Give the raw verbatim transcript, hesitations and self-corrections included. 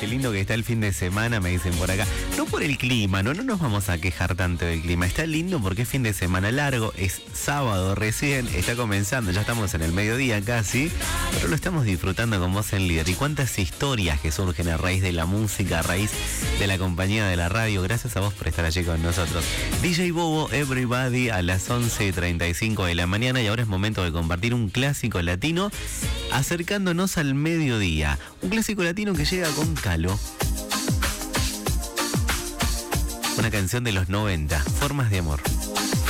Qué lindo que está el fin de semana, me dicen por acá. No por el clima, no, no nos vamos a quejar tanto del clima. Está lindo porque es fin de semana largo, es sábado recién, está comenzando, ya estamos en el mediodía casi, pero lo estamos disfrutando con Voz en Líder. Y cuántas historias que surgen a raíz de la música, a raíz de la compañía de la radio. Gracias a vos por estar allí con nosotros. D J Bobo, Everybody, a las once y treinta y cinco de la mañana, y ahora es momento de compartir un clásico latino acercándonos al mediodía. Un clásico latino que llega con Calo. Una canción de los noventa, Formas de Amor.